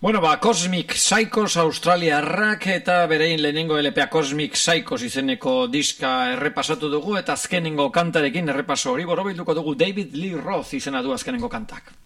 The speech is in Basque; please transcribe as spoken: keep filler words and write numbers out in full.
Bueno, ba, Cosmic Psychos australiarrak eta berein lehenengo L P A Cosmic Psychos izeneko diska errepasatu dugu eta azkenengo kantarekin errepaso hori borobilduko dugu. David Lee Roth izena du azkenengo kantak.